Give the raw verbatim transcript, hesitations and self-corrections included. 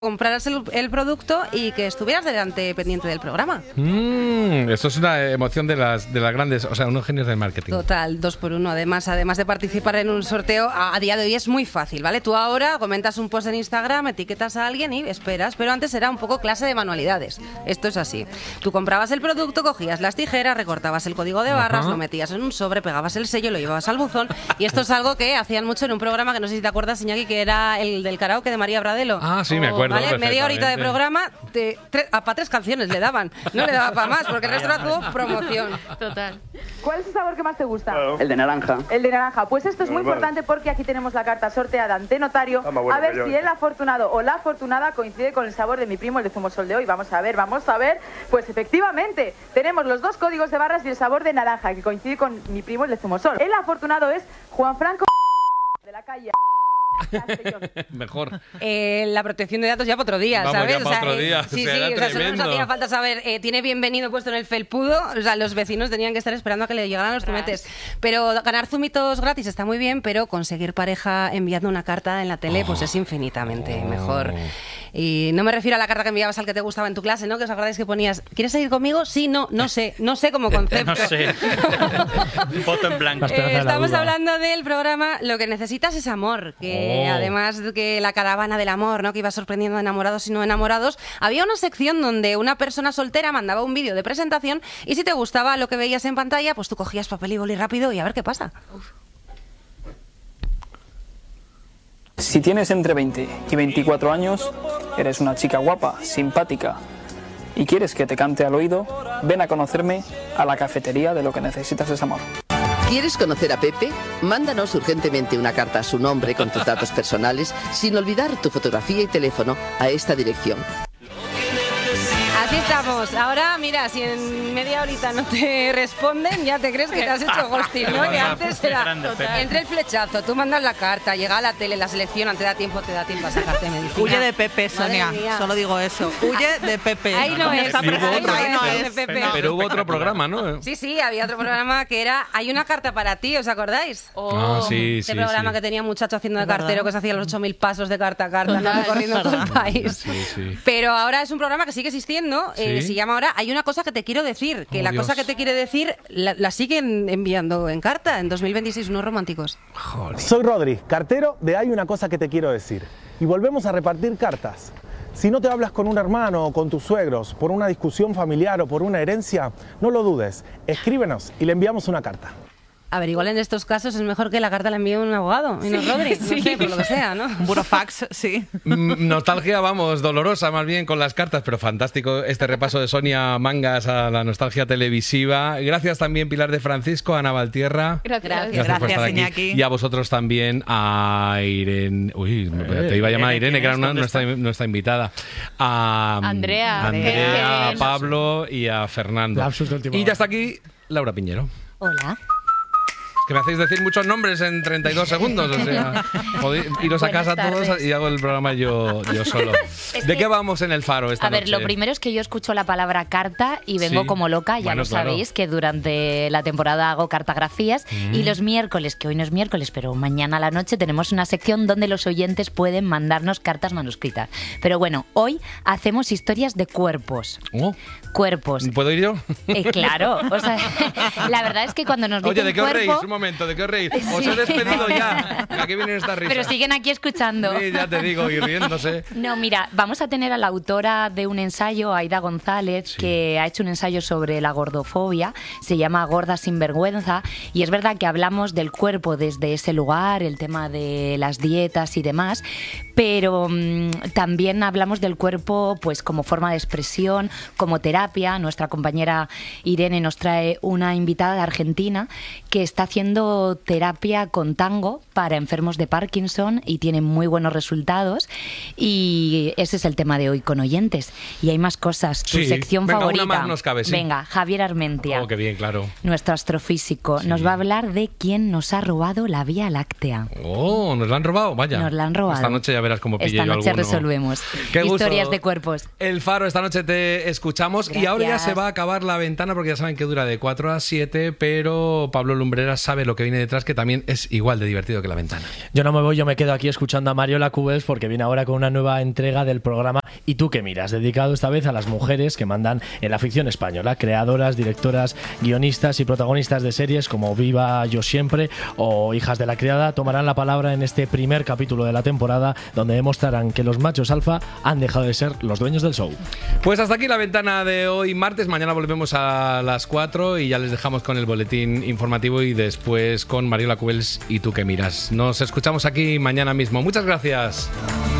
compraras el, el producto y que estuvieras delante pendiente del programa. Mm, esto es una emoción de las de las grandes, o sea, unos genios del marketing. Total, dos por uno. Además, además de participar en un sorteo, a, a día de hoy es muy fácil, ¿vale? Tú ahora comentas un post en Instagram, etiquetas a alguien y esperas, pero antes era un poco clase de manualidades. Esto es así. Tú comprabas el producto, cogías las tijeras, recortabas el código de barras, Ajá. lo metías en un sobre, pegabas el sello, lo llevabas al buzón y esto es algo que hacían mucho en un programa que no sé si te acuerdas, Iñaki, que era el del karaoke de María Bradelo. Ah, sí, me acuerdo. ¿Vale? Media horita de programa, de tres, a, para tres canciones le daban. No le daba para más, porque el resto era todo promoción. Total. ¿Cuál es el sabor que más te gusta? Claro. El de naranja. El de naranja. Pues esto es muy Normal. importante porque aquí tenemos la carta sorteada ante notario. Ah, bueno, a ver yo. si el afortunado o la afortunada coincide con el sabor de mi primo, el de Zumosol de hoy. Vamos a ver, vamos a ver. Pues efectivamente, tenemos los dos códigos de barras y el sabor de naranja, que coincide con mi primo, el de Zumosol. El afortunado es Juan Franco de la calle. Mejor. Eh, la protección de datos ya para otro día, Vamos, ¿sabes? ya para otro eh, día. Sí, O sea, sí, era o sea, solo nos tremendo. hacía falta saber, eh, tiene bienvenido puesto en el felpudo, o sea, los vecinos tenían que estar esperando a que le llegaran los zumetes. Pero ganar zumitos gratis está muy bien, pero conseguir pareja enviando una carta en la tele, oh. pues es infinitamente oh. mejor. Y no me refiero a la carta que enviabas al que te gustaba en tu clase, ¿no? Que os acordáis que ponías, ¿quieres seguir conmigo? Sí, no, no sé, no sé como concepto. No sé. Voto en blanco. Eh, estamos hablando del programa Lo que necesitas es amor, que oh. además de que la caravana del amor, ¿no? Que iba sorprendiendo a enamorados y no enamorados, había una sección donde una persona soltera mandaba un vídeo de presentación y si te gustaba lo que veías en pantalla, pues tú cogías papel y boli rápido y a ver qué pasa. Uf. Si tienes entre veinte y veinticuatro años, eres una chica guapa, simpática y quieres que te cante al oído, ven a conocerme a la cafetería de Lo que necesitas es amor. ¿Quieres conocer a Pepe? Mándanos urgentemente una carta a su nombre con tus datos personales, sin olvidar tu fotografía y teléfono, a esta dirección. Así estamos. Ahora, mira, si en media horita no te responden, ya te crees que te has hecho ghosting, ¿no? Que antes era entre el flechazo, tú mandas la carta, llega a la tele, la selección, te da tiempo, te da tiempo a sacarte medicina. Huye de Pepe, Sonia. Solo digo eso. Huye de Pepe. Ahí no es. Ahí no, ahí no es de Pepe. Pero hubo otro programa, ¿no? Sí, sí, había otro programa que era Hay una carta para ti, ¿os acordáis? Oh, ah, sí, Ese sí, programa sí. que tenía un muchacho haciendo de cartero, ¿verdad? Que se hacía los ocho mil pasos de carta a carta, Total, ¿no? Recorriendo todo el país. Sí, sí. Pero ahora es un programa que sigue existiendo, ¿Sí? eh, se llama ahora Hay una cosa que te quiero decir, que oh, la Dios. cosa que te quiere decir la, la siguen enviando en carta en dos mil veintiséis, unos románticos. Joder. Soy Rodri, cartero de Hay una cosa que te quiero decir. Y volvemos a repartir cartas. Si no te hablas con un hermano o con tus suegros por una discusión familiar o por una herencia, no lo dudes, escríbenos y le enviamos una carta. A ver, igual en estos casos es mejor que la carta la envíe un abogado y no sí, Rodri, sí. no sé, por lo que sea, ¿no? Un burofax, sí. Nostalgia, vamos, dolorosa más bien con las cartas, pero fantástico este repaso de Sonia Mangas a la nostalgia televisiva. Gracias también Pilar de Francisco, Ana Valtierra. Gracias, Gracias, gracias por estar aquí. Iñaki. Y a vosotros también, a Irene. Uy, eh, te iba a llamar a Irene, que era una, nuestra, nuestra invitada. A Andrea, Andrea, a que... Pablo y a Fernando. Y ya está aquí Laura Piñero. Hola. Que me hacéis decir muchos nombres en treinta y dos segundos, o sea, podéis iros a casa Buenas todos tardes. y hago el programa yo, yo solo. Es ¿De que, qué vamos en el Faro esta A ver, noche? lo primero es que yo escucho la palabra carta y vengo Sí. como loca, ya Bueno, lo claro. sabéis, que durante la temporada hago cartagrafías Mm. y los miércoles, que hoy no es miércoles, pero mañana a la noche tenemos una sección donde los oyentes pueden mandarnos cartas manuscritas. Pero bueno, hoy hacemos historias de cuerpos. Oh, Cuerpos. ¿puedo ir yo? Eh, claro, o sea, la verdad es que cuando nos dicen Oye, ¿de qué os cuerpo, reís? Un momento, ¿de qué os reís? Os Sí. he despedido ya. ¿A qué vienen estas risas? pero siguen aquí escuchando. Sí, ya te digo, y riéndose. No, mira, vamos a tener a la autora de un ensayo, Aida González, Sí. que ha hecho un ensayo sobre la gordofobia, se llama Gorda sin vergüenza, y es verdad que hablamos del cuerpo desde ese lugar, el tema de las dietas y demás, pero mmm, también hablamos del cuerpo pues como forma de expresión, como terapia. Nuestra compañera Irene nos trae una invitada de Argentina que está haciendo terapia con tango para enfermos de Parkinson y tiene muy buenos resultados, y ese es el tema de hoy con oyentes. Y hay más cosas. Tu Sí. sección Venga, favorita. una más nos cabe, sí. Venga, Javier Armentia, Oh, qué bien, claro. nuestro astrofísico, Sí. nos va a hablar de quién nos ha robado la Vía Láctea. Oh, ¿nos la han robado? Vaya. Nos la han robado. Esta noche ya verás cómo pille Esta yo noche alguno. resolvemos. Qué gusto. Historias de cuerpos. El Faro, esta noche te escuchamos. Gracias. Y ahora ya se va a acabar la ventana porque ya saben que dura de cuatro a siete, pero Pablo Lumbreras sabe lo que viene detrás, que también es igual de divertido que La Ventana. Yo no me voy, yo me quedo aquí escuchando a Mariola Cubels porque viene ahora con una nueva entrega del programa ¿Y tú qué miras?, dedicado esta vez a las mujeres que mandan en la ficción española, creadoras, directoras, guionistas y protagonistas de series como Viva Yo Siempre o Hijas de la Criada tomarán la palabra en este primer capítulo de la temporada, donde demostrarán que los machos alfa han dejado de ser los dueños del show. Pues hasta aquí La Ventana de hoy martes. Mañana volvemos a las cuatro y ya les dejamos con el boletín informativo y después con Mariola Cubels y tú qué miras. Nos escuchamos aquí mañana mismo. Muchas gracias.